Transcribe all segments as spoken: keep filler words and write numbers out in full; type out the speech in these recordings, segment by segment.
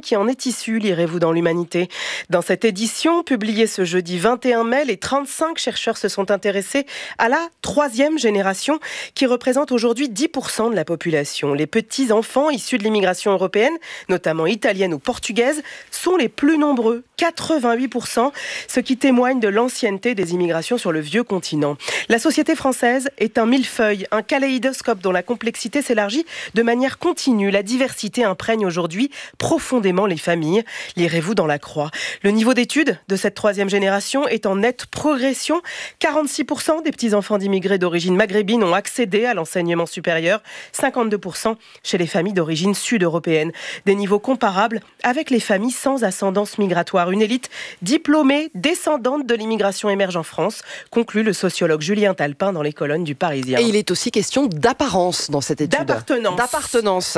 drame qui en est issu, lirez-vous dans l'Humanité. Dans cette édition, publiée ce jeudi vingt et un mai, les trente-cinq chercheurs se sont intéressés à la troisième génération qui représente aujourd'hui dix pour cent de la population. Les petits-enfants issus de l'immigration européenne, notamment italienne ou portugaise, sont les plus nombreux, quatre-vingt-huit pour cent, ce qui témoigne de l'ancienneté des immigrations sur le vieux continent. La société française est un millefeuille, un kaléidoscope dont la complexité s'élargit de manière continue. La diversité imprègne aujourd'hui profondément les familles. Lirez-vous dans la Croix. Le niveau d'études de cette troisième génération est en nette progression. quarante-six pour cent des petits-enfants d'immigrés d'origine maghrébine ont accédé à l'enseignement supérieur, cinquante-deux pour cent chez les familles d'origine sud-européenne. Des niveaux comparables avec les familles sans ascendance migratoire. Une élite diplômée, descendante de l'immigration émerge en France, conclut le sociologue Julien Talpin dans les colonnes du Parisien. Et il est aussi question d'apparence dans cette étude. D'appartenance. D'appartenance.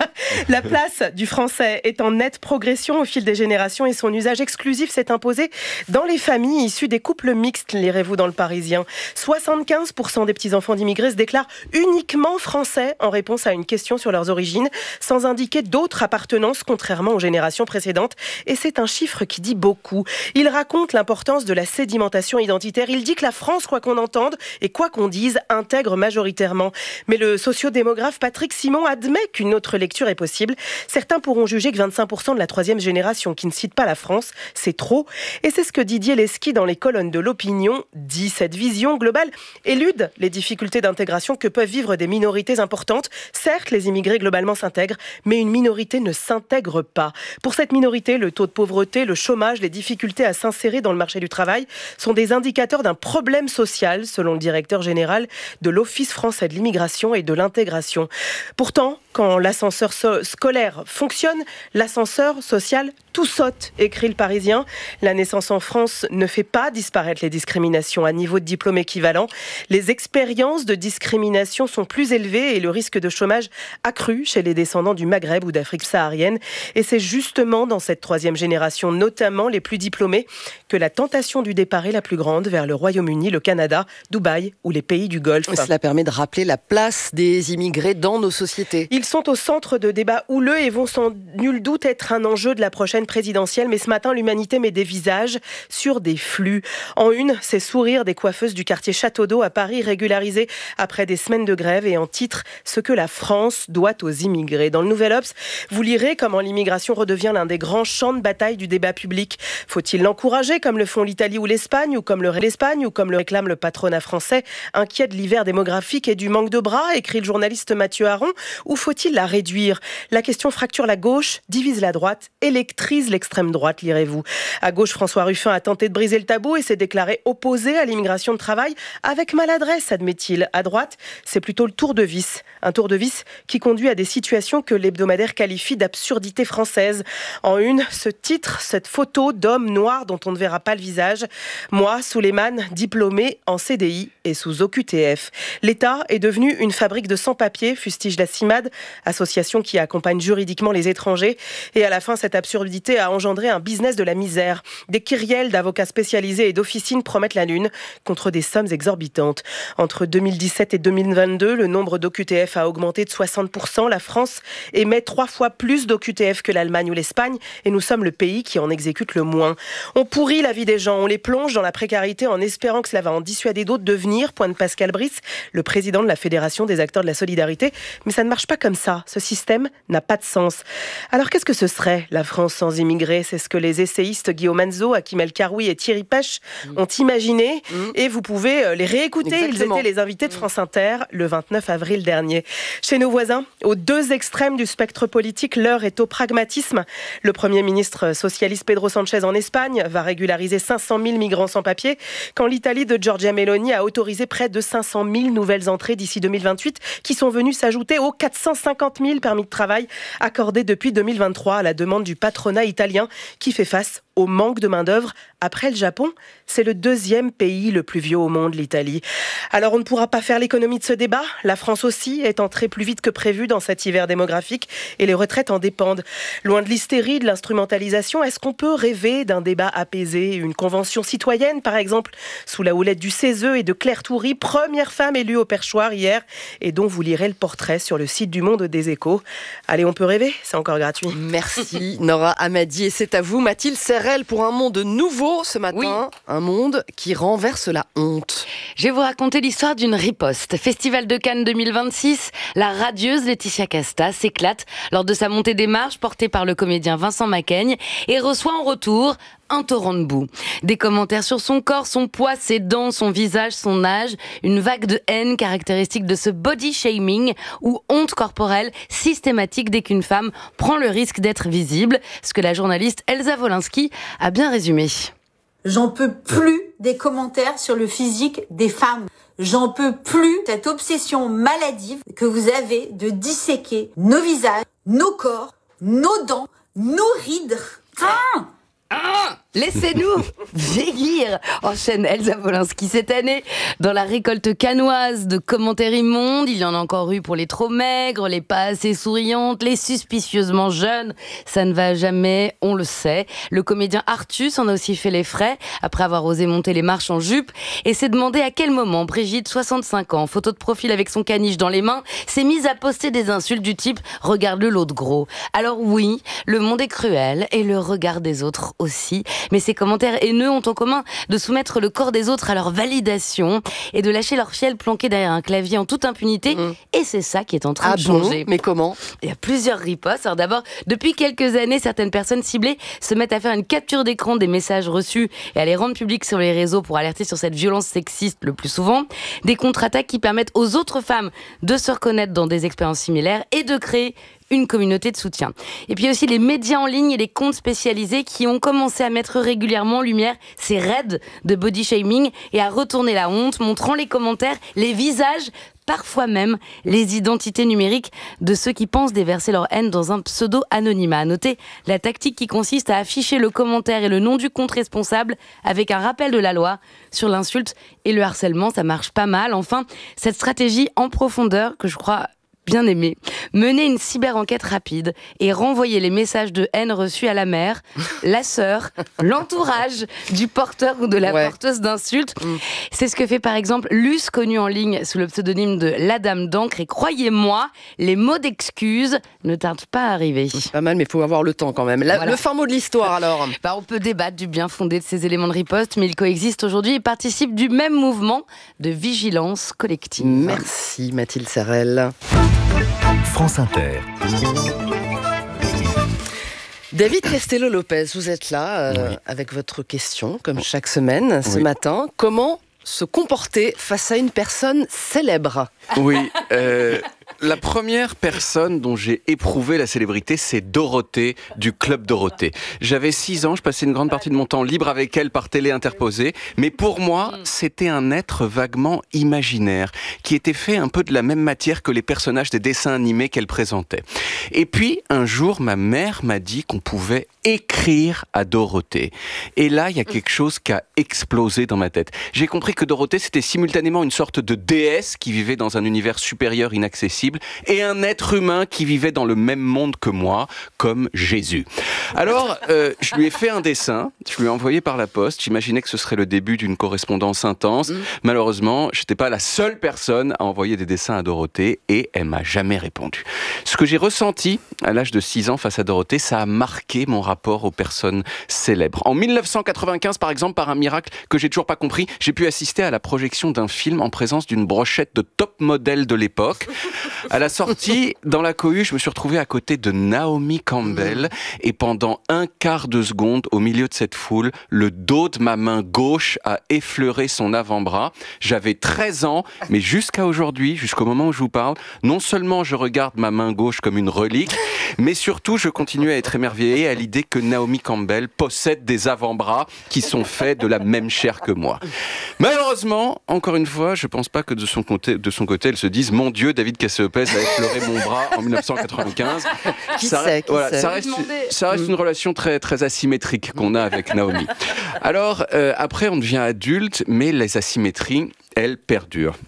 La place du français est en nette progression au fil des générations et son usage exclusif s'est imposé dans les familles issues des couples mixtes, lirez-vous dans le Parisien. soixante-quinze pour cent des petits-enfants d'immigrés se déclarent uniquement français en réponse à une question sur leurs origines, sans indiquer d'autres appartenances contrairement aux générations précédentes. Et c'est un chiffre qui dit beaucoup. Il raconte l'importance de la sédimentation identitaire. Il dit que la France, quoi qu'on entende et quoi qu'on dise, intègre majoritairement. Mais le sociodémographe Patrick Simon admet qu'une autre lecture est possible. Certains pourront juger que vingt-cinq pour cent de la troisième génération qui ne cite pas la France, c'est trop. Et c'est ce que Didier Lesky dans les colonnes de l'Opinion dit. Cette vision globale élude les difficultés d'intégration que peuvent vivre des minorités importantes. Certes, les immigrés globalement s'intègrent, mais une minorité ne s'intègre pas. Pour cette minorité, le taux de pauvreté, le chômage, les difficultés à s'insérer dans le marché du travail sont des indicateurs d'un problème social, selon le directeur général de l'Office français de l'immigration et de l'intégration. Pourtant, quand l'ascenseur so- scolaire fonctionne, l'ascenseur social tout saute, écrit le Parisien. La naissance en France ne fait pas disparaître les discriminations à niveau de diplôme équivalent. Les expériences de discrimination sont plus élevées et le risque de chômage accru chez les descendants du Maghreb ou d'Afrique saharienne. Et c'est justement dans cette troisième génération, notamment les plus diplômés, que la tentation du départ est la plus grande vers le Royaume-Uni, le Canada, Dubaï ou les pays du Golfe. Cela permet de rappeler la place des immigrés dans nos sociétés. Ils sont au centre de débats houleux et vont sans nul doute être un enjeu de la prochaine présidentielle. Mais ce matin, l'Humanité met des visages sur des flux. En une, ces sourires des coiffeuses du quartier Château d'Eau à Paris, régularisés après des semaines de grève, et en titre, ce que la France doit aux immigrés. Dans le Nouvel Obs, vous lirez comment l'immigration redevient l'un des grands champs de bataille du débat public. Faut-il l'encourager comme le font l'Italie ou l'Espagne, ou comme le l'Espagne, ou comme le réclame le patronat français, inquiet de l'hiver démographique et du manque de bras, écrit le journaliste Mathieu Aron, ou faut-il la réduire? La question fracture la gauche, divise la droite, électrise l'extrême droite, lirez-vous. À gauche, François Ruffin a tenté de briser le tabou et s'est déclaré opposé à l'immigration de travail avec maladresse, admet-il. À droite, c'est plutôt le tour de vis. Un tour de vis qui conduit à des situations que l'hebdomadaire qualifie d'absurdité française. En une, ce titre, cette photo d'homme noir dont on ne verra pas le visage. Moi, Souleymane, diplômé en C D I et sous O Q T F. L'État est devenu une fabrique de sans-papiers, fustige la CIMAD, association qui accompagne juridiquement les étrangers. Et à la fin, cette absurdité a engendré un business de la misère. Des kyrielles d'avocats spécialisés et d'officines promettent la lune contre des sommes exorbitantes. Entre deux mille dix-sept et deux mille vingt-deux, le nombre d'O Q T F a augmenté de soixante pour cent. La France émet trois fois plus d'O Q T F que l'Allemagne ou l'Espagne et nous sommes le pays qui en exécute le moins. On pourrit la vie des gens, on les plonge dans la précarité en espérant que cela va en dissuader d'autres de venir, pointe Pascal Brice, le président de la Fédération des acteurs de la solidarité. Mais ça ne marche pas comme ça. Ce système n'a pas de sens. Alors qu'est-ce que ce serait la France sans immigrés? C'est ce que les essayistes Guillaume Anzo, Hakim El Karoui et Thierry Pêche mmh. ont imaginé. Mmh. Et vous pouvez les réécouter. Exactement. Ils étaient les invités de France Inter le vingt-neuf avril dernier. Chez nos voisins, aux deux extrêmes du spectre politique, l'heure est au pragmatisme. Le Premier ministre socialiste Pedro Sanchez en Espagne va régulariser cinq cent mille migrants sans papier, quand l'Italie de Giorgia Meloni a autorisé près de cinq cent mille nouvelles entrées d'ici deux mille vingt-huit, qui sont venues s'ajouter aux quatre cent cinquante mille permis de travail accordés depuis deux mille vingt-trois à la demande du patronat italien qui fait face au manque de main-d'œuvre. Après le Japon, c'est le deuxième pays le plus vieux au monde, l'Italie. Alors on ne pourra pas faire l'économie de ce débat. La France aussi est entrée plus vite que prévu dans cet hiver démographique et les retraites en dépendent. Loin de l'hystérie, de l'instrumentalisation, est-ce qu'on peut peut rêver d'un débat apaisé, une convention citoyenne par exemple, sous la houlette du C E S E et de Claire Toury, première femme élue au perchoir hier, et dont vous lirez le portrait sur le site du Monde des Échos. Allez, on peut rêver, c'est encore gratuit. Merci Nora Hamadi, et c'est à vous Mathilde Serrel pour un monde nouveau ce matin, oui. Un monde qui renverse la honte. Je vais vous raconter l'histoire d'une riposte. Festival de Cannes deux mille vingt-six, la radieuse Laetitia Casta s'éclate lors de sa montée des marches portée par le comédien Vincent Macaigne et reçoit en retour un torrent de boue. Des commentaires sur son corps, son poids, ses dents, son visage, son âge. Une vague de haine caractéristique de ce body shaming ou honte corporelle systématique dès qu'une femme prend le risque d'être visible. Ce que la journaliste Elsa Wolinski a bien résumé. J'en peux plus des commentaires sur le physique des femmes. J'en peux plus cette obsession maladive que vous avez de disséquer nos visages, nos corps, nos dents, nos rides. Ah Ah, laissez-nous vieillir, enchaîne Elsa Wolinski. Cette année, dans la récolte cannoise de commentaires immondes, il y en a encore eu pour les trop maigres, les pas assez souriantes, les suspicieusement jeunes. Ça ne va jamais, on le sait. Le comédien Artus en a aussi fait les frais, après avoir osé monter les marches en jupe, et s'est demandé à quel moment Brigitte, soixante-cinq ans, photo de profil avec son caniche dans les mains, s'est mise à poster des insultes du type « Regarde-le l'autre gros ». Alors oui, le monde est cruel, et le regard des autres aussi, mais ces commentaires haineux ont en commun de soumettre le corps des autres à leur validation et de lâcher leur fiel planqué derrière un clavier en toute impunité, mmh. et c'est ça qui est en train ah de changer. Bon, mais comment ? Il y a plusieurs ripostes. Alors d'abord, depuis quelques années, certaines personnes ciblées se mettent à faire une capture d'écran des messages reçus et à les rendre publics sur les réseaux pour alerter sur cette violence sexiste le plus souvent. Des contre-attaques qui permettent aux autres femmes de se reconnaître dans des expériences similaires et de créer une communauté de soutien. Et puis aussi les médias en ligne et les comptes spécialisés qui ont commencé à mettre régulièrement en lumière ces raids de body shaming et à retourner la honte, montrant les commentaires, les visages, parfois même les identités numériques de ceux qui pensent déverser leur haine dans un pseudo-anonymat. À noter la tactique qui consiste à afficher le commentaire et le nom du compte responsable avec un rappel de la loi sur l'insulte et le harcèlement. Ça marche pas mal. Enfin, cette stratégie en profondeur que je crois bien aimé, mener une cyber-enquête rapide et renvoyer les messages de haine reçus à la mère, la sœur, l'entourage du porteur ou de la ouais. porteuse d'insultes. Mm. C'est ce que fait par exemple Luce, connue en ligne sous le pseudonyme de La Dame d'encre. Et croyez-moi, les mots d'excuses ne tardent pas à arriver. C'est pas mal, mais il faut avoir le temps quand même. La, voilà. Le fin mot de l'histoire alors. Bah, on peut débattre du bien fondé de ces éléments de riposte, mais ils coexistent aujourd'hui et participent du même mouvement de vigilance collective. Merci Mathilde Serrel. France Inter. David Castello-Lopez, vous êtes là euh, oui. avec votre question, comme chaque semaine, ce oui. matin. Comment se comporter face à une personne célèbre ? Oui, euh, la première personne dont j'ai éprouvé la célébrité, c'est Dorothée, du Club Dorothée. J'avais six ans, je passais une grande partie de mon temps libre avec elle par télé interposée, mais pour moi, c'était un être vaguement imaginaire, qui était fait un peu de la même matière que les personnages des dessins animés qu'elle présentait. Et puis, un jour, ma mère m'a dit qu'on pouvait écrire à Dorothée. Et là, il y a quelque chose qui a explosé dans ma tête. J'ai compris que Dorothée, c'était simultanément une sorte de déesse qui vivait dans un univers supérieur inaccessible et un être humain qui vivait dans le même monde que moi, comme Jésus. Alors, euh, je lui ai fait un dessin, je lui ai envoyé par la poste, j'imaginais que ce serait le début d'une correspondance intense. Mmh. Malheureusement, je n'étais pas la seule personne à envoyer des dessins à Dorothée et elle m'a jamais répondu. Ce que j'ai ressenti à l'âge de six ans face à Dorothée, ça a marqué mon rapport aux personnes célèbres. En dix-neuf cent quatre-vingt-quinze, par exemple, par un miracle que j'ai toujours pas compris, j'ai pu assister à la projection d'un film en présence d'une brochette de top modèle de l'époque. À la sortie, dans la cohue, je me suis retrouvé à côté de Naomi Campbell et pendant un quart de seconde, au milieu de cette foule, le dos de ma main gauche a effleuré son avant-bras. J'avais treize ans, mais jusqu'à aujourd'hui, jusqu'au moment où je vous parle, non seulement je regarde ma main gauche comme une relique, mais surtout je continue à être émerveillé à l'idée que Naomi Campbell possède des avant-bras qui sont faits de la même chair que moi. Malheureusement, encore une fois, je pense pas que de son côté, de son côté elle se dise « Mon Dieu, David Castello-Lopez a effleuré mon bras en dix-neuf cent quatre-vingt-quinze ». Qui ça, sait, qui voilà, sait. ça reste, ça reste une relation très, très asymétrique qu'on a avec Naomi. Alors, euh, après, on devient adulte, mais les asymétries, elles, perdurent.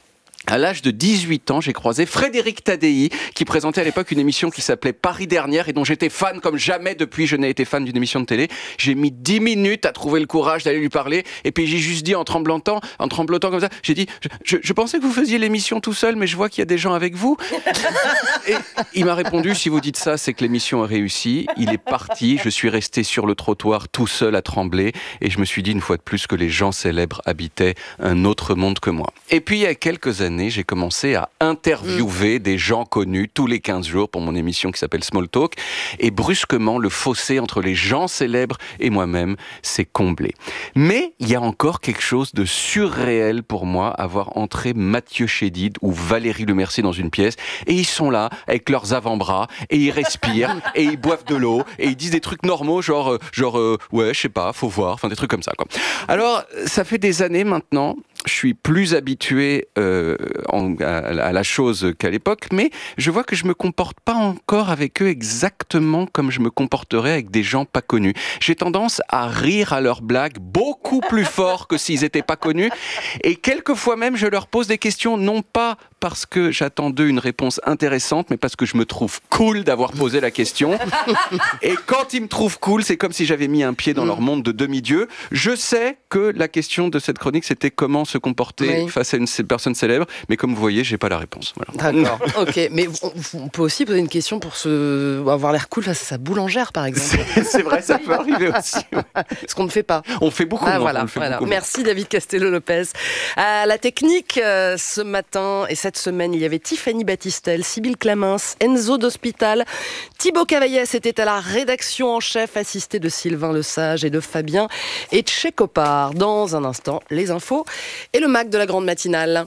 À l'âge de dix-huit ans, j'ai croisé Frédéric Tadei, qui présentait à l'époque une émission qui s'appelait Paris Dernière et dont j'étais fan comme jamais depuis je n'ai été fan d'une émission de télé. J'ai mis dix minutes à trouver le courage d'aller lui parler et puis j'ai juste dit en tremblotant, en tremblotant comme ça, j'ai dit je, je, je pensais que vous faisiez l'émission tout seul mais je vois qu'il y a des gens avec vous. Et il m'a répondu si vous dites ça c'est que l'émission a réussi. Il est parti, je suis resté sur le trottoir tout seul à trembler et je me suis dit une fois de plus que les gens célèbres habitaient un autre monde que moi. Et puis il y a quelques années j'ai commencé à interviewer mmh. des gens connus tous les quinze jours pour mon émission qui s'appelle Small Talk. Et brusquement, le fossé entre les gens célèbres et moi-même s'est comblé. Mais il y a encore quelque chose de surréel pour moi à voir entrer Mathieu Chédid ou Valérie Lemercier dans une pièce. Et ils sont là avec leurs avant-bras et ils respirent et ils boivent de l'eau et ils disent des trucs normaux genre, genre euh, ouais, je sais pas, faut voir, enfin des trucs comme ça, quoi. Alors, ça fait des années maintenant. Je suis plus habitué euh, en, à, à la chose qu'à l'époque, mais je vois que je me comporte pas encore avec eux exactement comme je me comporterais avec des gens pas connus. J'ai tendance à rire à leurs blagues beaucoup plus fort que s'ils étaient pas connus, et quelquefois même je leur pose des questions non pas parce que j'attends d'eux une réponse intéressante, mais parce que je me trouve cool d'avoir posé la question. Et quand ils me trouvent cool, c'est comme si j'avais mis un pied dans leur monde de demi-dieu. Je sais que la question de cette chronique, c'était comment se comporter oui. face à une personne célèbre, mais comme vous voyez, j'ai pas la réponse. Voilà. D'accord, ok. Mais on, on peut aussi poser une question pour se... avoir l'air cool face à sa boulangère, par exemple. C'est, c'est vrai, ça peut arriver aussi. Ouais. Ce qu'on ne fait pas. On fait beaucoup. Ah, moins, voilà, on le fait voilà. beaucoup Merci David Castello-Lopez. À la technique, euh, ce matin et cette semaine, il y avait Tiffany Battistel, Sybille Clamins, Enzo d'Hospital, Thibaut Cavaillès était à la rédaction en chef, assisté de Sylvain Lesage et de Fabien Etchekopar. Dans un instant, les infos et le Mac de la grande matinale.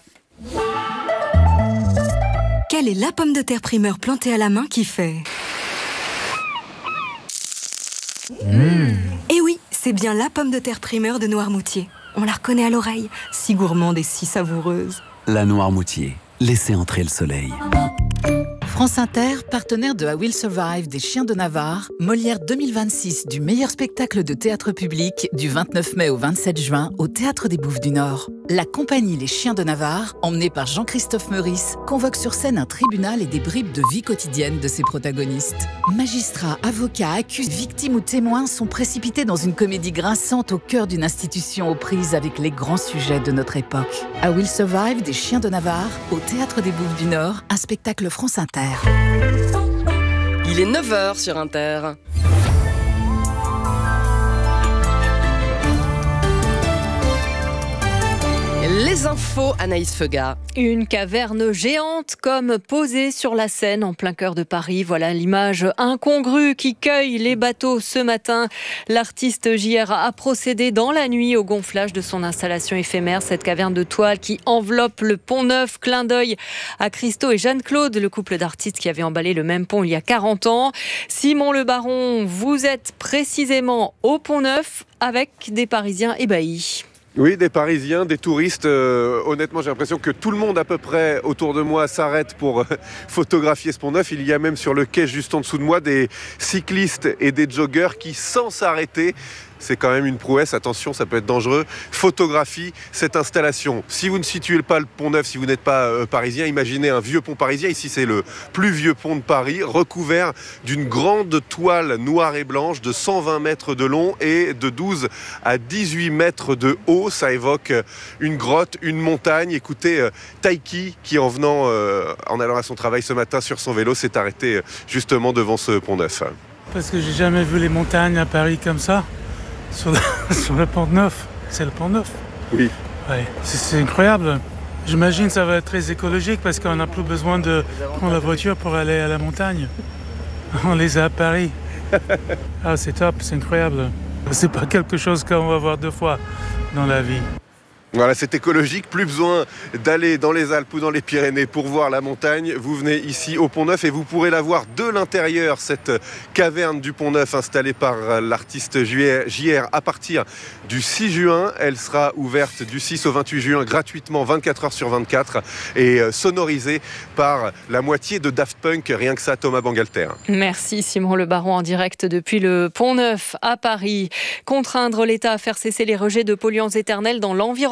Quelle est la pomme de terre primeur plantée à la main qui fait mmh. Eh oui, c'est bien la pomme de terre primeur de Noirmoutier. On la reconnaît à l'oreille, si gourmande et si savoureuse. La Noirmoutier, laissez entrer le soleil. France Inter, partenaire de I Will Survive des Chiens de Navarre, Molière deux mille vingt-six du meilleur spectacle de théâtre public du vingt-neuf mai au vingt-sept juin au Théâtre des Bouffes du Nord. La compagnie Les Chiens de Navarre, emmenée par Jean-Christophe Meurice, convoque sur scène un tribunal et des bribes de vie quotidienne de ses protagonistes. Magistrats, avocats, accusés, victimes ou témoins sont précipités dans une comédie grinçante au cœur d'une institution aux prises avec les grands sujets de notre époque. I Will Survive des Chiens de Navarre au Théâtre des Bouffes du Nord, un spectacle France Inter. Il est neuf heures sur Inter. Les infos, Anaïs Feuga. Une caverne géante comme posée sur la Seine en plein cœur de Paris. Voilà l'image incongrue qui cueille les bateaux ce matin. L'artiste J R a procédé dans la nuit au gonflage de son installation éphémère. Cette caverne de toile qui enveloppe le Pont Neuf. Clin d'œil à Christo et Jeanne-Claude, le couple d'artistes qui avait emballé le même pont il y a quarante ans. Simon Le Baron, vous êtes précisément au Pont Neuf avec des Parisiens ébahis. Oui, des Parisiens, des touristes. Euh, honnêtement, j'ai l'impression que tout le monde à peu près autour de moi s'arrête pour euh, photographier ce Pont Neuf. Il y a même sur le quai juste en dessous de moi des cyclistes et des joggeurs qui, sans s'arrêter, c'est quand même une prouesse, attention, ça peut être dangereux, photographie cette installation. Si vous ne situez pas le Pont Neuf, si vous n'êtes pas euh, parisien, imaginez un vieux pont parisien. Ici, c'est le plus vieux pont de Paris, recouvert d'une grande toile noire et blanche de cent vingt mètres de long et de douze à dix-huit mètres de haut. Ça évoque une grotte, une montagne. Écoutez, euh, Taiki, qui en venant, euh, en allant à son travail ce matin sur son vélo, s'est arrêté euh, justement devant ce Pont Neuf. Parce que j'ai jamais vu les montagnes à Paris comme ça. Sur le, sur le Pont Neuf, c'est le Pont Neuf. Oui. Ouais, c'est, c'est incroyable. J'imagine que ça va être très écologique parce qu'on n'a plus besoin de prendre la voiture pour aller à la montagne. On les a à Paris. Ah, c'est top, c'est incroyable. C'est pas quelque chose qu'on va voir deux fois dans la vie. Voilà, c'est écologique, plus besoin d'aller dans les Alpes ou dans les Pyrénées pour voir la montagne. Vous venez ici au Pont Neuf et vous pourrez la voir de l'intérieur, cette caverne du Pont Neuf installée par l'artiste J R à partir du six juin. Elle sera ouverte du six au vingt-huit juin gratuitement, vingt-quatre heures sur vingt-quatre, et sonorisée par la moitié de Daft Punk, rien que ça, Thomas Bangalter. Merci Simon Le Baron en direct depuis le Pont Neuf à Paris. Contraindre l'État à faire cesser les rejets de polluants éternels dans l'environnement.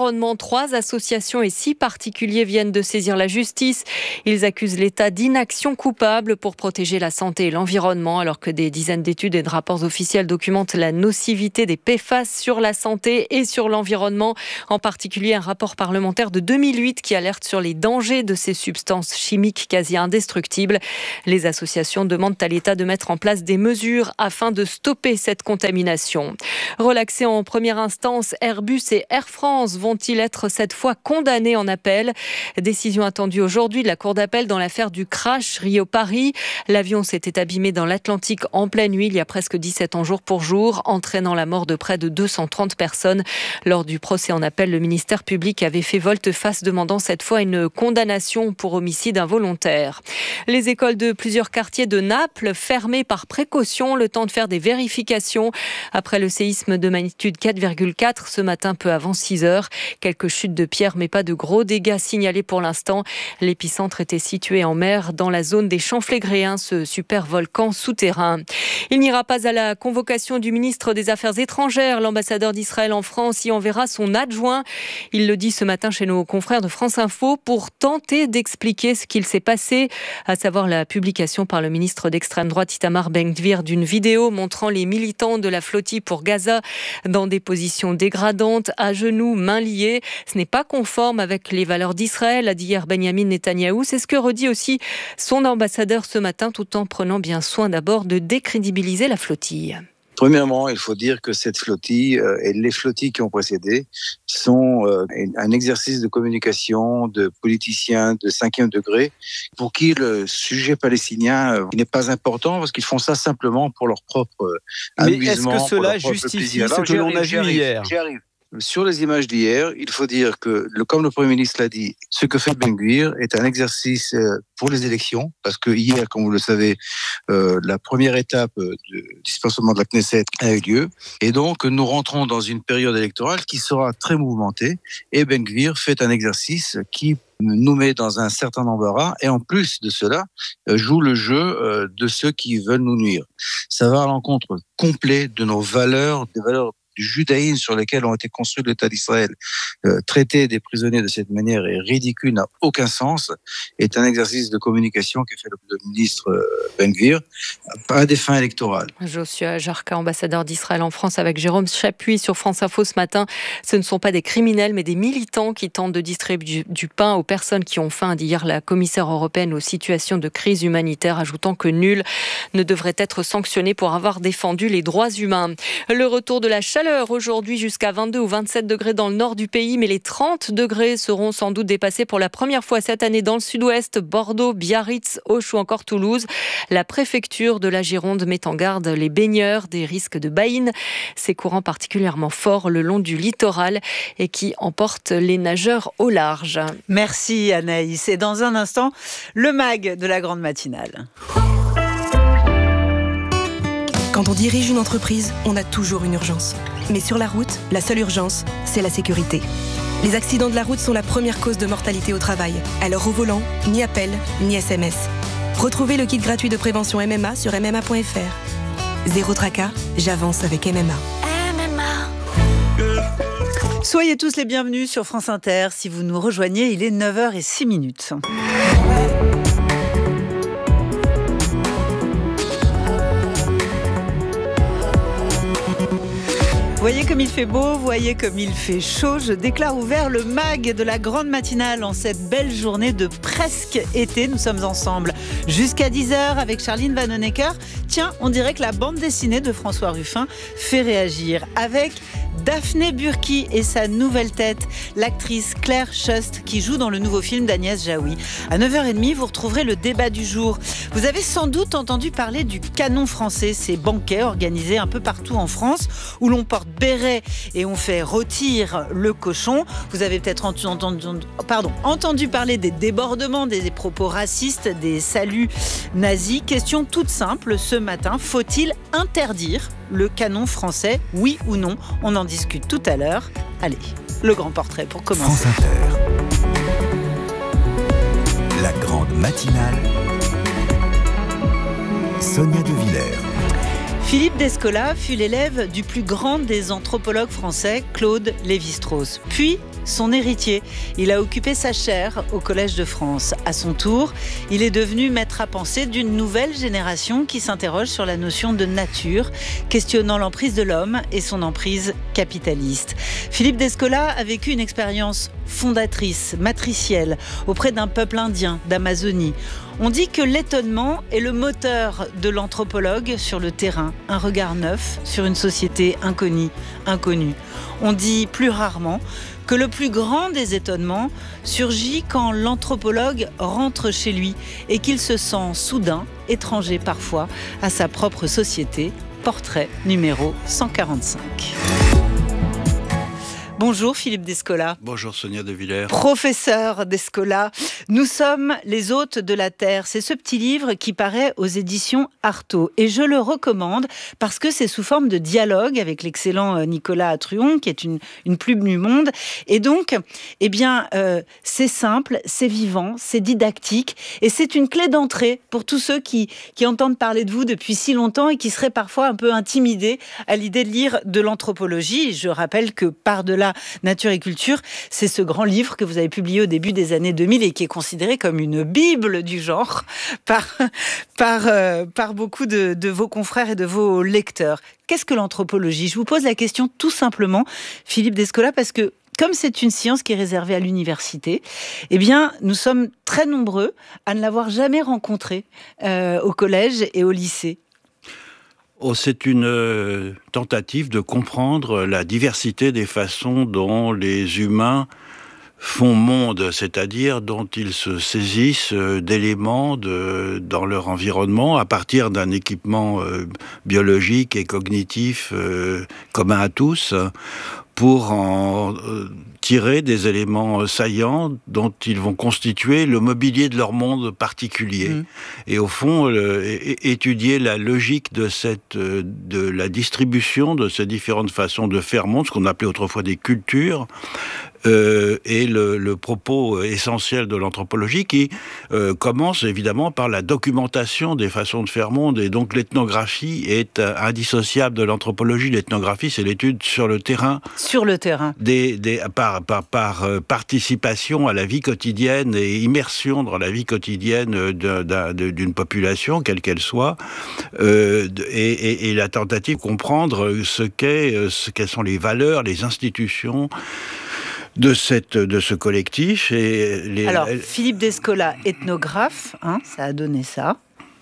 l'environnement. Trois associations et six particuliers viennent de saisir la justice. Ils accusent l'État d'inaction coupable pour protéger la santé et l'environnement, alors que des dizaines d'études et de rapports officiels documentent la nocivité des P F A S sur la santé et sur l'environnement. En particulier, un rapport parlementaire de deux mille huit qui alerte sur les dangers de ces substances chimiques quasi indestructibles. Les associations demandent à l'État de mettre en place des mesures afin de stopper cette contamination. Relaxés en première instance, Airbus et Air France vont-ils être cette fois condamnés en appel ? Décision attendue aujourd'hui de la Cour d'appel dans l'affaire du crash Rio-Paris. L'avion s'était abîmé dans l'Atlantique en pleine nuit il y a presque dix-sept ans jour pour jour, entraînant la mort de près de deux cent trente personnes. Lors du procès en appel, le ministère public avait fait volte-face, demandant cette fois une condamnation pour homicide involontaire. Les écoles de plusieurs quartiers de Naples fermées par précaution, le temps de faire des vérifications. Après le séisme de magnitude quatre virgule quatre ce matin peu avant six heures. Quelques chutes de pierres mais pas de gros dégâts signalés pour l'instant. L'épicentre était situé en mer dans la zone des Champs Flégréens, ce super volcan souterrain. Il n'ira pas à la convocation du ministre des Affaires étrangères. L'ambassadeur d'Israël en France y enverra son adjoint. Il le dit ce matin chez nos confrères de France Info pour tenter d'expliquer ce qu'il s'est passé, à savoir la publication par le ministre d'extrême droite Itamar Ben-Gvir d'une vidéo montrant les militants de la flottille pour Gaza dans des positions dégradantes, à genoux, mains liées. Ce n'est pas conforme avec les valeurs d'Israël, a dit hier Benyamin Netanyahou. C'est ce que redit aussi son ambassadeur ce matin, tout en prenant bien soin d'abord de décrédibiliser la flottille. Premièrement, il faut dire que cette flottille euh, et les flottilles qui ont précédé sont euh, un exercice de communication de politiciens de cinquième degré pour qui le sujet palestinien euh, n'est pas important parce qu'ils font ça simplement pour leur propre euh, amusement. Mais est-ce que cela justifie ce que l'on a vu hier ? J'y arrive. Sur les images d'hier, il faut dire que, le, comme le Premier ministre l'a dit, ce que fait Ben-Gvir est un exercice euh, pour les élections, parce que hier, comme vous le savez, euh, la première étape euh, du dispensement de la Knesset a eu lieu, et donc nous rentrons dans une période électorale qui sera très mouvementée, et Ben-Gvir fait un exercice qui nous met dans un certain embarras, et en plus de cela, euh, joue le jeu euh, de ceux qui veulent nous nuire. Ça va à l'encontre complet de nos valeurs, des valeurs du judaïsme sur lesquels ont été construits l'État d'Israël. Euh, traiter des prisonniers de cette manière est ridicule, n'a aucun sens, est un exercice de communication qu'a fait le, le ministre euh, Ben-Gvir à des fins électorales. Joshua Jarka, ambassadeur d'Israël en France, avec Jérôme Chapuis sur France Info ce matin. Ce ne sont pas des criminels, mais des militants qui tentent de distribuer du, du pain aux personnes qui ont faim, dit hier la commissaire européenne aux situations de crise humanitaire, ajoutant que nul ne devrait être sanctionné pour avoir défendu les droits humains. Le retour de la chaleur aujourd'hui jusqu'à vingt-deux ou vingt-sept degrés dans le nord du pays, mais les trente degrés seront sans doute dépassés pour la première fois cette année dans le sud-ouest, Bordeaux, Biarritz, Auch ou encore Toulouse. La préfecture de la Gironde met en garde les baigneurs des risques de baïnes, ces courants particulièrement forts le long du littoral et qui emportent les nageurs au large. Merci Anaïs. Et dans un instant, le mag de la grande matinale. Quand on dirige une entreprise, on a toujours une urgence. Mais sur la route, la seule urgence, c'est la sécurité. Les accidents de la route sont la première cause de mortalité au travail. Alors au volant, ni appel, ni S M S. Retrouvez le kit gratuit de prévention M M A sur m m a point f r. Zéro tracas, j'avance avec M M A. M M A. Soyez tous les bienvenus sur France Inter. Si vous nous rejoignez, il est neuf heures zéro six minutes. Voyez comme il fait beau, voyez comme il fait chaud. Je déclare ouvert le mag de la grande matinale en cette belle journée de presque été. Nous sommes ensemble jusqu'à dix heures avec Charline Vanhoenacker. Tiens, on dirait que la bande dessinée de François Ruffin fait réagir avec Daphné Burki et sa nouvelle tête, l'actrice Claire Schust qui joue dans le nouveau film d'Agnès Jaoui. À neuf heures trente, vous retrouverez le débat du jour. Vous avez sans doute entendu parler du canon français, ces banquets organisés un peu partout en France où l'on porte béret et on fait rôtir le cochon. Vous avez peut-être entendu, pardon, entendu parler des débordements, des propos racistes, des saluts nazis. Question toute simple ce matin, faut-il interdire le canon français, oui ou non? On en discute tout à l'heure. Allez, le grand portrait pour commencer. France Inter. La grande matinale. Sonia De Villers. Philippe Descola fut l'élève du plus grand des anthropologues français, Claude Lévi-Strauss. Puis, son héritier. Il a occupé sa chaire au Collège de France. À son tour, il est devenu maître à penser d'une nouvelle génération qui s'interroge sur la notion de nature, questionnant l'emprise de l'homme et son emprise capitaliste. Philippe Descola a vécu une expérience fondatrice, matricielle, auprès d'un peuple indien d'Amazonie. On dit que l'étonnement est le moteur de l'anthropologue sur le terrain, un regard neuf sur une société inconnue, inconnue. On dit plus rarement que le plus grand des étonnements surgit quand l'anthropologue rentre chez lui et qu'il se sent soudain, étranger parfois, à sa propre société. Portrait numéro cent quarante-cinq. Bonjour Philippe Descola. Bonjour Sonia De Villers. Professeur Descola, nous sommes les hôtes de la Terre. C'est ce petit livre qui paraît aux éditions Artaud. Et je le recommande parce que c'est sous forme de dialogue avec l'excellent Nicolas Truon, qui est une, une plume du monde. Et donc, eh bien, euh, c'est simple, c'est vivant, c'est didactique. Et c'est une clé d'entrée pour tous ceux qui, qui entendent parler de vous depuis si longtemps et qui seraient parfois un peu intimidés à l'idée de lire de l'anthropologie. Je rappelle que par-delà Nature et culture, c'est ce grand livre que vous avez publié au début des années deux mille et qui est considéré comme une bible du genre par, par, euh, par beaucoup de, de vos confrères et de vos lecteurs. Qu'est-ce que l'anthropologie ? Je vous pose la question tout simplement, Philippe Descola, parce que comme c'est une science qui est réservée à l'université, eh bien, nous sommes très nombreux à ne l'avoir jamais rencontrée euh, au collège et au lycée. Oh, c'est une euh, tentative de comprendre la diversité des façons dont les humains font monde, c'est-à-dire dont ils se saisissent euh, d'éléments de, dans leur environnement à partir d'un équipement euh, biologique et cognitif euh, commun à tous, pour en euh, tirer des éléments saillants dont ils vont constituer le mobilier de leur monde particulier. Mmh. Et au fond, le, é- étudier la logique de, cette, de la distribution de ces différentes façons de faire monde, ce qu'on appelait autrefois des cultures, Euh, et le, le propos essentiel de l'anthropologie qui euh, commence évidemment par la documentation des façons de faire monde, et donc l'ethnographie est euh, indissociable de l'anthropologie. L'ethnographie, c'est l'étude sur le terrain. Sur le terrain. Des, des, par par, par euh, participation à la vie quotidienne et immersion dans la vie quotidienne de, de, d'une population, quelle qu'elle soit, euh, et, et, et la tentative de comprendre ce qu'est, ce, quelles sont les valeurs, les institutions de, cette, de ce collectif. Et les... Alors, Philippe Descola, ethnographe, hein, ça a donné ça.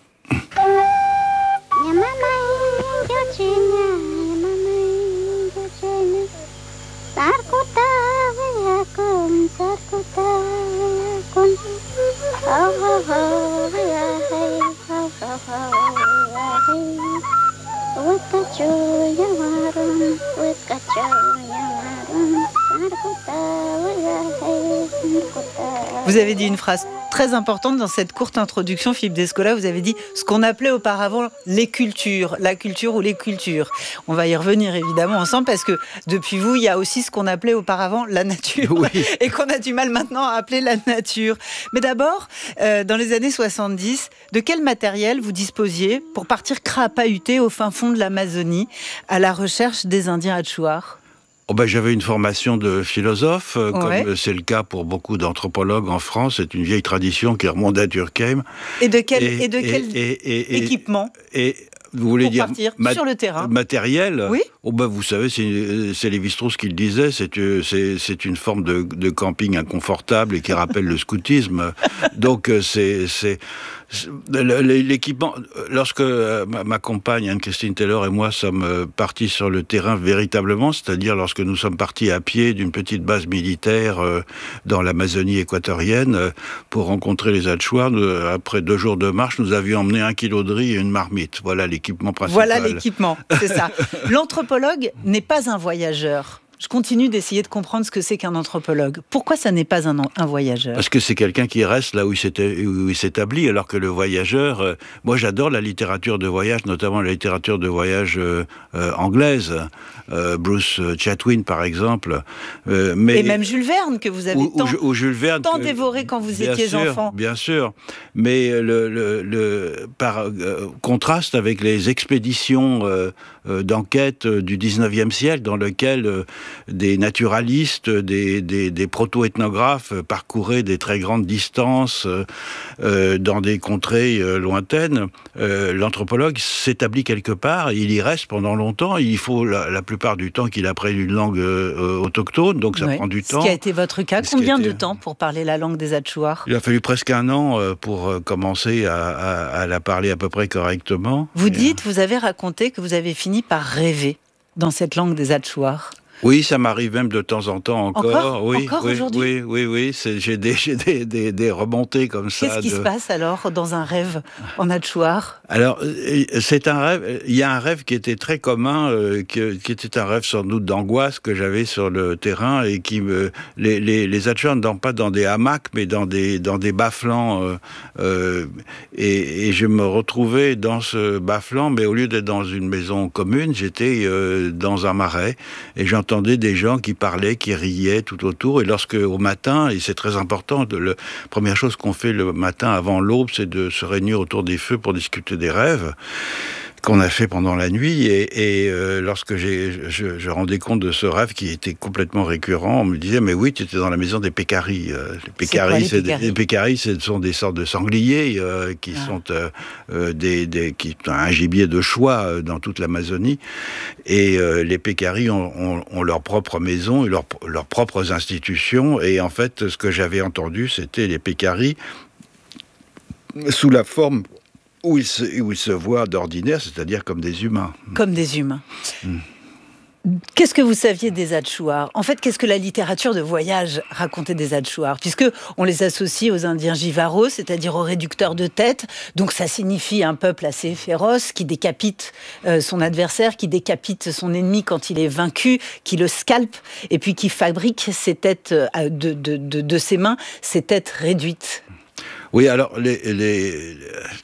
Vous avez dit une phrase très importante dans cette courte introduction, Philippe Descola. Vous avez dit ce qu'on appelait auparavant les cultures, la culture ou les cultures. On va y revenir évidemment ensemble parce que depuis vous, il y a aussi ce qu'on appelait auparavant la nature, oui, et qu'on a du mal maintenant à appeler la nature. Mais d'abord, euh, dans les années soixante-dix, de quel matériel vous disposiez pour partir crapahuter au fin fond de l'Amazonie à la recherche des Indiens Achuar ? Oh ben, j'avais une formation de philosophe, euh, ouais. comme c'est le cas pour beaucoup d'anthropologues en France. C'est une vieille tradition qui remonte à Durkheim. Et de quel, et, et de quel et, et, et, équipement et, vous voulez pour dire partir mat- sur le terrain. Matériel. Oui. Oh ben, vous savez, c'est, c'est Lévi-Strauss qui le disait, c'est, c'est, c'est une forme de, de camping inconfortable et qui rappelle le scoutisme. Donc c'est, c'est, c'est l'équipement. Lorsque ma, ma compagne Anne-Christine Taylor et moi sommes partis sur le terrain véritablement, c'est-à-dire lorsque nous sommes partis à pied d'une petite base militaire dans l'Amazonie équatorienne pour rencontrer les Achuar, après deux jours de marche, nous avions emmené un kilo de riz et une marmite. Voilà l'équipement principal. Voilà l'équipement, c'est ça. L'anthropologue n'est pas un voyageur. Je continue d'essayer de comprendre ce que c'est qu'un anthropologue. Pourquoi ça n'est pas un, un voyageur ? Parce que c'est quelqu'un qui reste là où il, où il s'établit, alors que le voyageur... Euh, moi, j'adore la littérature de voyage, notamment la littérature de voyage euh, euh, anglaise. Euh, Bruce Chatwin, par exemple. Euh, mais, Et même Jules Verne, que vous avez ou, tant, ou, ou Jules Verne, tant que, dévoré quand vous bien étiez sûr, enfant. Bien sûr. Mais le, le, le, par euh, contraste avec les expéditions euh, euh, d'enquête du dix-neuvième siècle dans lequel euh, des naturalistes, des, des, des proto-ethnographes parcouraient des très grandes distances euh, euh, dans des contrées euh, lointaines. Euh, l'anthropologue s'établit quelque part, il y reste pendant longtemps, il faut la, la plupart du temps qu'il apprenne une langue euh, autochtone, donc ça ouais. prend du temps. Ce qui a été votre cas, Ce combien été... de temps pour parler la langue des Atchouars ? Il a fallu presque un an euh, pour euh, commencer à, à, à la parler à peu près correctement. Vous Et, dites, vous avez raconté que vous avez fini par rêver dans cette langue des Atchouars. Oui, ça m'arrive même de temps en temps encore. Encore, oui, encore oui, aujourd'hui oui, oui, oui. C'est, j'ai des, j'ai des, des, des remontées comme ça. Qu'est-ce qui de... se passe alors dans un rêve en Atchouar ? Alors, c'est un rêve. Il y a un rêve qui était très commun, euh, qui, qui était un rêve sans doute d'angoisse que j'avais sur le terrain et qui me. Les, les, les Atchouars ne dorment pas dans des hamacs, mais dans des dans des bas-flancs. Euh, euh, et, et je me retrouvais dans ce bas-flanc, mais au lieu d'être dans une maison commune, j'étais euh, dans un marais et j'entendais J'entendais des gens qui parlaient, qui riaient tout autour. Et lorsque, au matin, et c'est très important, de le, première chose qu'on fait le matin avant l'aube, c'est de se réunir autour des feux pour discuter des rêves qu'on a fait pendant la nuit. Et, et euh, lorsque j'ai, je, je rendais compte de ce rêve qui était complètement récurrent, on me disait, mais oui, tu étais dans la maison des pécaris. Euh, les pécaris, c'est, c'est des, les pécaris, ce sont des sortes de sangliers euh, qui ah. sont euh, euh, des, des, qui, un gibier de choix euh, dans toute l'Amazonie. Et euh, les pécaris ont, ont, ont leur propre maison et leur, leurs propres institutions. Et en fait, ce que j'avais entendu, c'était les pécaris sous la forme où ils se, où ils se voient d'ordinaire, c'est-à-dire comme des humains. Comme des humains. Mmh. Qu'est-ce que vous saviez des Atchouars ? En fait, qu'est-ce que la littérature de voyage racontait des Atchouars ? Puisque on les associe aux Indiens Jivaros, c'est-à-dire aux réducteurs de tête. Donc ça signifie un peuple assez féroce, qui décapite euh, son adversaire, qui décapite son ennemi quand il est vaincu, qui le scalpe, et puis qui fabrique ses têtes euh, de, de, de, de ses mains, ses têtes réduites. Oui, alors, les, les,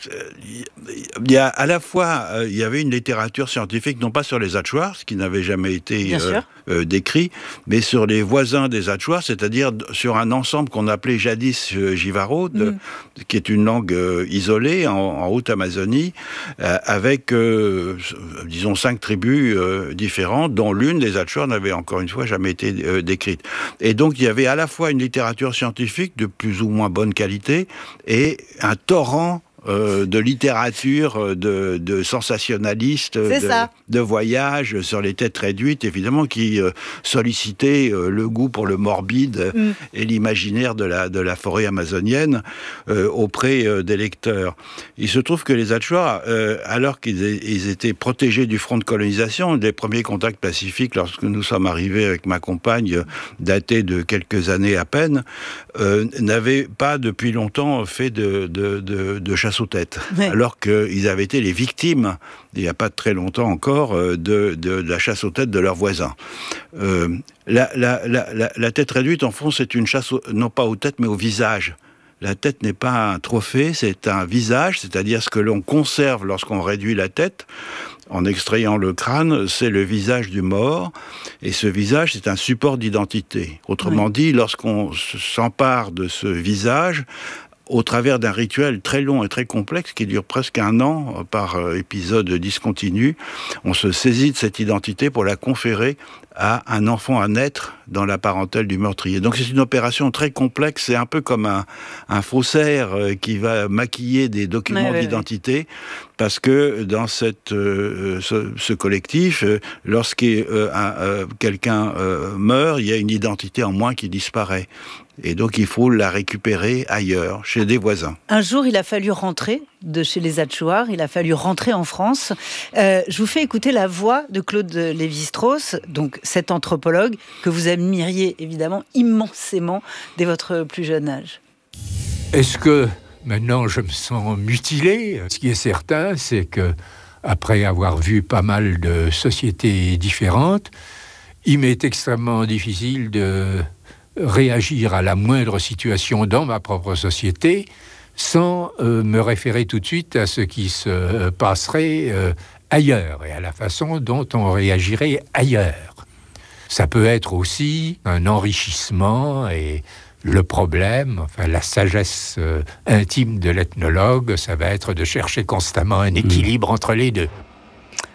il y a à la fois, euh, il y avait une littérature scientifique, non pas sur les Atchouars, ce qui n'avait jamais été euh, euh, décrit, mais sur les voisins des Atchouars, c'est-à-dire sur un ensemble qu'on appelait jadis euh, Jivaro, de, mm. qui est une langue euh, isolée en, en Haute-Amazonie, euh, avec, euh, disons, cinq tribus euh, différentes, dont l'une des Atchouars n'avait encore une fois jamais été euh, décrite. Et donc, il y avait à la fois une littérature scientifique de plus ou moins bonne qualité, et un torrent euh, de littérature, de, de sensationnalistes, de, de voyages sur les têtes réduites, évidemment, qui euh, sollicitaient euh, le goût pour le morbide mm. et l'imaginaire de la, de la forêt amazonienne euh, auprès euh, des lecteurs. Il se trouve que les Atchouars, euh, alors qu'ils ils étaient protégés du front de colonisation, les premiers contacts pacifiques, lorsque nous sommes arrivés avec ma compagne, datés de quelques années à peine, euh, n'avaient pas depuis longtemps fait de, de, de, de chasse aux têtes, ouais. alors qu'ils avaient été les victimes, il n'y a pas très longtemps encore, de, de, de la chasse aux têtes de leurs voisins. Euh, la, la, la, la, la tête réduite, en fond, c'est une chasse, au, non pas aux têtes, mais au visage. La tête n'est pas un trophée, c'est un visage, c'est-à-dire ce que l'on conserve lorsqu'on réduit la tête. En extrayant le crâne, c'est le visage du mort, et ce visage, c'est un support d'identité. Autrement oui. dit, lorsqu'on s'empare de ce visage, au travers d'un rituel très long et très complexe qui dure presque un an par épisode discontinu, on se saisit de cette identité pour la conférer à un enfant à naître dans la parentèle du meurtrier. Donc c'est une opération très complexe, c'est un peu comme un, un faussaire qui va maquiller des documents ouais, d'identité, ouais, parce que dans cette, euh, ce, ce collectif, euh, lorsque euh, euh, quelqu'un euh, meurt, il y a une identité en moins qui disparaît. Et donc, il faut la récupérer ailleurs, chez des voisins. Un jour, il a fallu rentrer de chez les Atchouars, il a fallu rentrer en France. Euh, je vous fais écouter la voix de Claude Lévi-Strauss, donc cet anthropologue que vous admiriez évidemment immensément dès votre plus jeune âge. Est-ce que maintenant je me sens mutilé ? Ce qui est certain, c'est que après avoir vu pas mal de sociétés différentes, il m'est extrêmement difficile de réagir à la moindre situation dans ma propre société sans euh, me référer tout de suite à ce qui se euh, passerait euh, ailleurs et à la façon dont on réagirait ailleurs. Ça peut être aussi un enrichissement et le problème, enfin la sagesse euh, intime de l'ethnologue, ça va être de chercher constamment un équilibre mmh. entre les deux.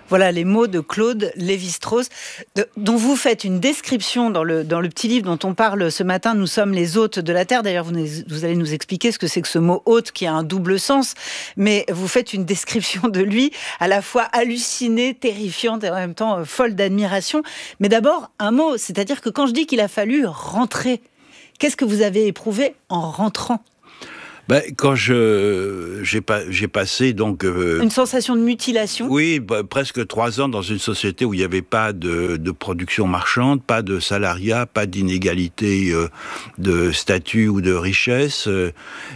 Voilà les mots de Claude Lévi-Strauss, de, dont vous faites une description dans le, dans le petit livre dont on parle ce matin, Nous sommes les hôtes de la Terre. D'ailleurs, vous, vous allez nous expliquer ce que c'est que ce mot hôte qui a un double sens, mais vous faites une description de lui à la fois hallucinée, terrifiante et en même temps euh, folle d'admiration. Mais d'abord, un mot, c'est-à-dire que quand je dis qu'il a fallu rentrer, qu'est-ce que vous avez éprouvé en rentrant ? Ben, quand je j'ai pas j'ai passé donc euh, une sensation de mutilation. Oui, bah, presque trois ans dans une société où il n'y avait pas de, de production marchande, pas de salariat, pas d'inégalité euh, de statut ou de richesse, euh,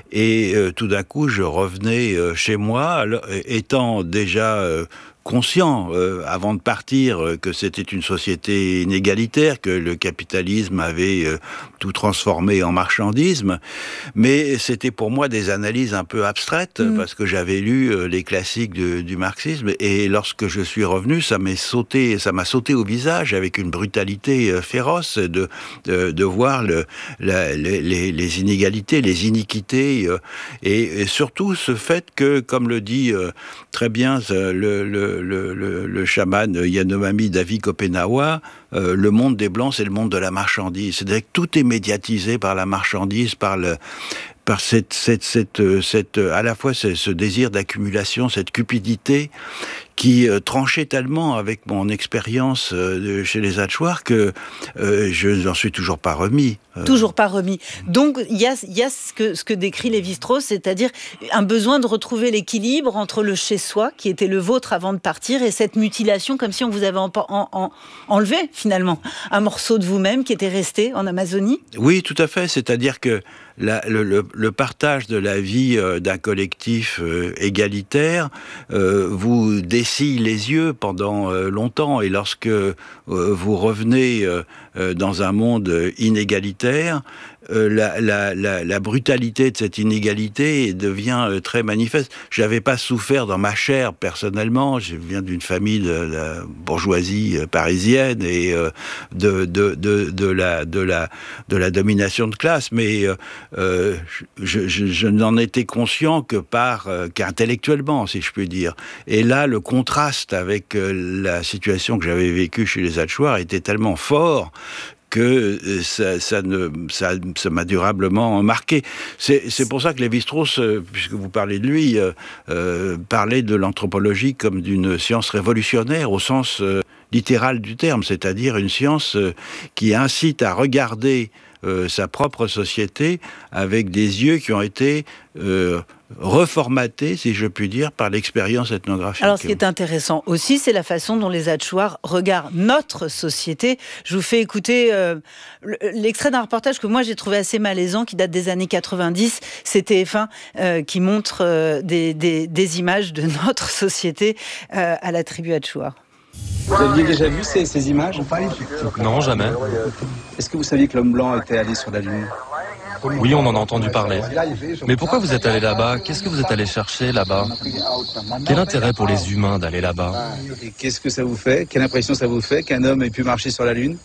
et euh, tout d'un coup je revenais euh, chez moi, alors, étant déjà euh, conscient, euh, avant de partir, euh, que c'était une société inégalitaire, que le capitalisme avait euh, tout transformé en marchandisme, mais c'était pour moi des analyses un peu abstraites, mmh. parce que j'avais lu euh, les classiques de, du marxisme, et lorsque je suis revenu, ça m'est sauté, ça m'a sauté au visage avec une brutalité euh, féroce de, de, de voir le, la, les, les inégalités, les iniquités, euh, et, et surtout ce fait que, comme le dit euh, très bien euh, le, le Le, le, le chaman Yanomami Davi Kopenawa, euh, le monde des Blancs, c'est le monde de la marchandise. C'est-à-dire que tout est médiatisé par la marchandise, par le... par cette, cette, cette, cette, à la fois ce, ce désir d'accumulation, cette cupidité qui euh, tranchait tellement avec mon expérience euh, chez les Hatchoirs que euh, je n'en suis toujours pas remis. Euh... Toujours pas remis. Donc il y a, y a ce, que, ce que décrit Lévi-Strauss, c'est-à-dire un besoin de retrouver l'équilibre entre le chez-soi, qui était le vôtre avant de partir, et cette mutilation, comme si on vous avait en, en, en, enlevé finalement un morceau de vous-même qui était resté en Amazonie. Oui, tout à fait. C'est-à-dire que La, le, le, le partage de la vie euh, d'un collectif euh, égalitaire euh, vous dessille les yeux pendant euh, longtemps, et lorsque euh, vous revenez euh, euh, dans un monde inégalitaire, euh, la, la, la, la brutalité de cette inégalité devient euh, très manifeste. Je n'avais pas souffert dans ma chair personnellement, je viens d'une famille de la bourgeoisie parisienne et euh, de, de, de, de, la, de, la, de la domination de classe, mais euh, Euh, je, je, je n'en étais conscient que par euh, qu'intellectuellement, si je puis dire. Et là, le contraste avec euh, la situation que j'avais vécue chez les Hatchoirs était tellement fort que euh, ça, ça, ne, ça, ça m'a durablement marqué. C'est, c'est pour ça que Lévi-Strauss, euh, puisque vous parlez de lui, euh, euh, parlait de l'anthropologie comme d'une science révolutionnaire au sens euh, littéral du terme, c'est-à-dire une science euh, qui incite à regarder Euh, sa propre société avec des yeux qui ont été euh, reformatés, si je puis dire, par l'expérience ethnographique. Alors, ce qui est intéressant aussi, c'est la façon dont les Hatchoirs regardent notre société. Je vous fais écouter euh, l'extrait d'un reportage que moi j'ai trouvé assez malaisant, qui date des années quatre-vingt-dix. C'est T F un euh, qui montre euh, des, des, des images de notre société euh, à la tribu Hatchoir. Vous aviez déjà vu ces, ces images? Non, jamais. Est-ce que vous saviez que l'homme blanc était allé sur la Lune? Oui, on en a entendu parler. Mais pourquoi vous êtes allé là-bas? Qu'est-ce que vous êtes allé chercher là-bas? Quel intérêt pour les humains d'aller là-bas? Et qu'est-ce que ça vous fait? Quelle impression ça vous fait qu'un homme ait pu marcher sur la Lune?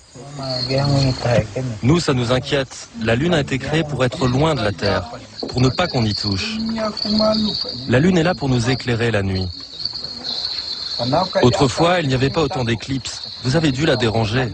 Nous, ça nous inquiète. La Lune a été créée pour être loin de la Terre, pour ne pas qu'on y touche. La Lune est là pour nous éclairer la nuit. Autrefois, il n'y avait pas autant d'éclipses. Vous avez dû la déranger.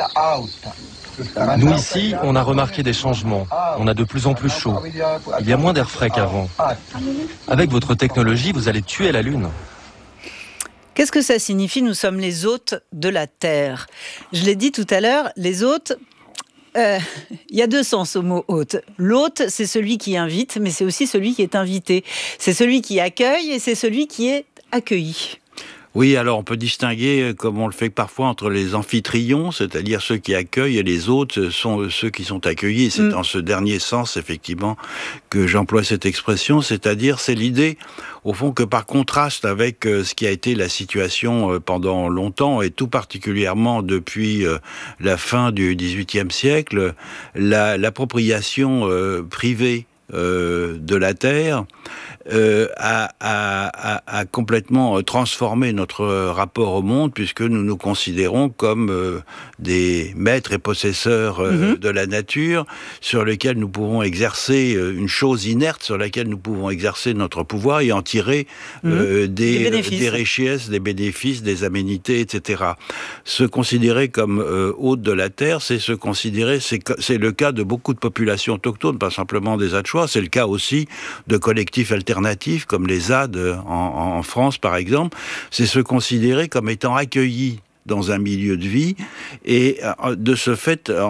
Nous, ici, on a remarqué des changements. On a de plus en plus chaud. Il y a moins d'air frais qu'avant. Avec votre technologie, vous allez tuer la Lune. Qu'est-ce que ça signifie? Nous sommes les hôtes de la Terre. Je l'ai dit tout à l'heure, les hôtes... Il euh, y a deux sens au mot hôte. L'hôte, c'est celui qui invite, mais c'est aussi celui qui est invité. C'est celui qui accueille et c'est celui qui est accueilli. Oui, alors on peut distinguer, comme on le fait parfois, entre les amphitrions, c'est-à-dire ceux qui accueillent, et les hôtes sont ceux qui sont accueillis. C'est mmh. en ce dernier sens, effectivement, que j'emploie cette expression, c'est-à-dire, c'est l'idée, au fond, que par contraste avec ce qui a été la situation pendant longtemps, et tout particulièrement depuis la fin du dix-huitième siècle, la, l'appropriation euh, privée euh, de la Terre euh, a, a, a, a complètement transformé notre rapport au monde, puisque nous nous considérons comme euh, des maîtres et possesseurs euh, mm-hmm. de la nature, sur lesquels nous pouvons exercer euh, une chose inerte, sur laquelle nous pouvons exercer notre pouvoir et en tirer euh, mm-hmm. des, des, des richesses, des bénéfices, des aménités, et cetera. Se considérer comme euh, hôte de la Terre, c'est se considérer, c'est, c'est le cas de beaucoup de populations autochtones, pas simplement des Achuar, c'est le cas aussi de collectifs alternatifs comme les Z A D en, en France par exemple, c'est se considérer comme étant accueillis dans un milieu de vie et de ce fait euh,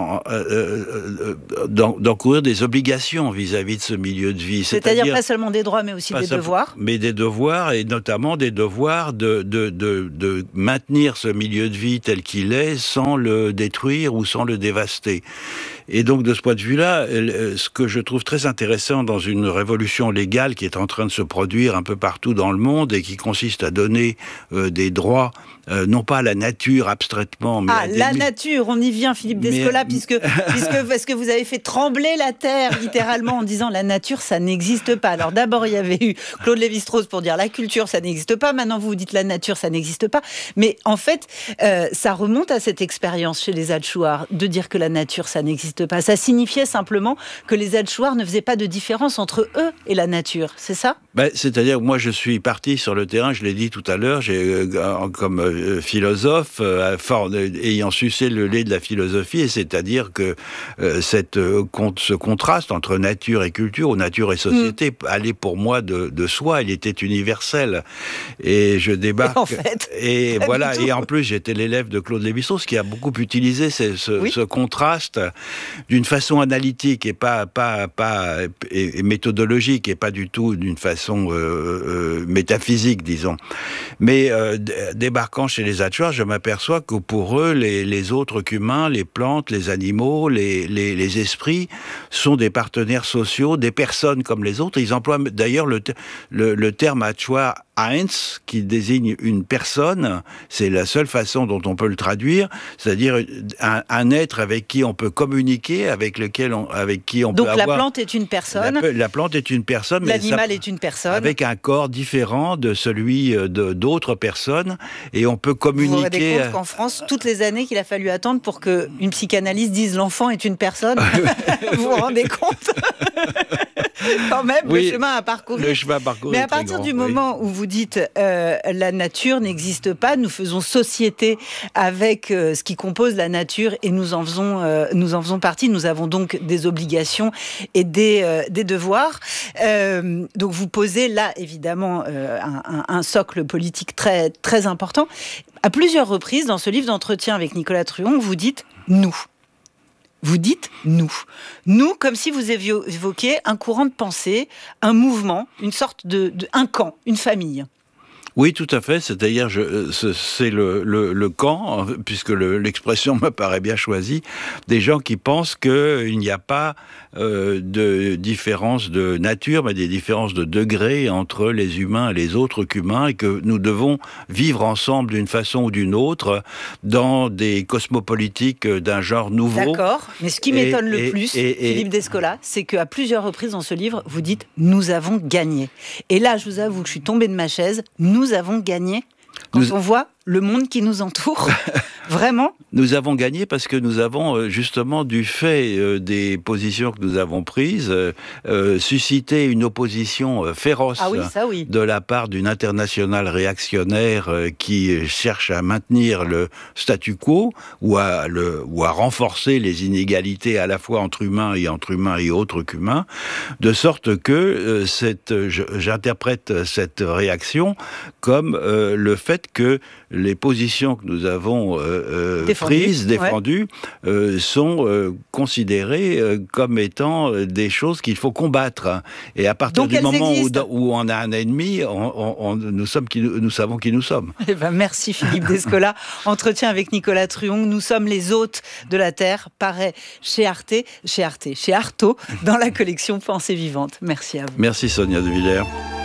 euh, d'encourir des obligations vis-à-vis de ce milieu de vie. C'est-à-dire, C'est-à-dire pas seulement des droits mais aussi des devoirs. Mais des devoirs et notamment des devoirs de, de, de, de maintenir ce milieu de vie tel qu'il est sans le détruire ou sans le dévaster. Et donc de ce point de vue-là, ce que je trouve très intéressant dans une révolution légale qui est en train de se produire un peu partout dans le monde et qui consiste à donner euh, des droits, euh, non pas à la nature abstraitement, mais ah, à des... la nature, on y vient, Philippe Descola, mais... puisque, puisque parce que vous avez fait trembler la terre littéralement en disant la nature, ça n'existe pas. Alors d'abord, il y avait eu Claude Lévi-Strauss pour dire la culture, ça n'existe pas. Maintenant, vous vous dites la nature, ça n'existe pas. Mais en fait, euh, ça remonte à cette expérience chez les Achuar de dire que la nature, ça n'existe pas. Ça signifiait simplement que les Achuar ne faisaient pas de différence entre eux et la nature, c'est ça ? Ben, c'est-à-dire que moi je suis parti sur le terrain, je l'ai dit tout à l'heure, j'ai, euh, comme euh, philosophe, euh, fort, euh, ayant sucé le lait de la philosophie, et c'est-à-dire que euh, cette, euh, ce contraste entre nature et culture, ou nature et société, mmh. allait pour moi de, de soi, il était universel. Et je débarque... Et en fait, et voilà, et en plus j'étais l'élève de Claude Lévi-Strauss qui a beaucoup utilisé ce, ce, oui. ce contraste d'une façon analytique et pas, pas, pas et, et méthodologique et pas du tout d'une façon euh, euh, métaphysique, disons. Mais euh, d- débarquant chez les Achuar, je m'aperçois que pour eux, les, les autres qu'humains, les plantes, les animaux, les, les, les esprits sont des partenaires sociaux, des personnes comme les autres. Ils emploient d'ailleurs le, le, le terme Achuar Eins, qui désigne une personne, c'est la seule façon dont on peut le traduire, c'est-à-dire un, un être avec qui on peut communiquer, avec lequel on, avec qui on Donc peut avoir... Donc la plante est une personne. La, la plante est une personne. L'animal mais ça, est une personne. Avec un corps différent de celui de, d'autres personnes, et on peut communiquer... Vous vous rendez compte qu'en France, toutes les années qu'il a fallu attendre pour qu'une psychanalyste dise l'enfant est une personne. Vous vous rendez compte? Quand même, oui, le chemin à parcourir. Le chemin à parcourir. Mais à partir grand, du oui. moment où vous dites euh, la nature n'existe pas, nous faisons société avec euh, ce qui compose la nature et nous en faisons, euh, nous en faisons partie. Nous avons donc des obligations et des, euh, des devoirs. Euh, donc vous posez là, évidemment, euh, un, un, un socle politique très, très important. À plusieurs reprises, dans ce livre d'entretien avec Nicolas Truon, vous dites « nous ». Vous dites « nous ». Nous, comme si vous évoquiez un courant de pensée, un mouvement, une sorte de, de un camp, une famille. Oui, tout à fait. C'est-à-dire, je, c'est le, le, le camp, puisque le, l'expression me paraît bien choisie, des gens qui pensent qu'il n'y a pas euh, de différence de nature, mais des différences de degré entre les humains et les autres qu'humains, et que nous devons vivre ensemble d'une façon ou d'une autre dans des cosmopolitiques d'un genre nouveau. D'accord. Mais ce qui et, m'étonne le et, plus, et, et, Philippe Descola, c'est qu'à plusieurs reprises dans ce livre, vous dites « nous avons gagné ». Et là, je vous avoue que je suis tombée de ma chaise. Nous Nous avons gagné quand nous... on voit le monde qui nous entoure. Vraiment ? Nous avons gagné parce que nous avons, justement, du fait euh, des positions que nous avons prises, euh, euh, suscité une opposition euh, féroce ah oui, ça, oui. de la part d'une internationale réactionnaire euh, qui cherche à maintenir le statu quo ou à, le, ou à renforcer les inégalités à la fois entre humains et entre humains et autres qu'humains, de sorte que euh, cette, je, j'interprète cette réaction comme euh, le fait que les positions que nous avons euh, Défendu, prises, défendues, ouais. euh, sont euh, considérées euh, comme étant des choses qu'il faut combattre. Et à partir Donc du moment où, existent. où on a un ennemi, on, on, on, nous, sommes qui, nous savons qui nous sommes. Eh ben, merci Philippe Descola. Entretien avec Nicolas Truon. Nous sommes les hôtes de la Terre, paraît chez Arte, chez Arte, chez Artaud, dans la collection Pensée vivante. Merci à vous. Merci Sonia De Villers.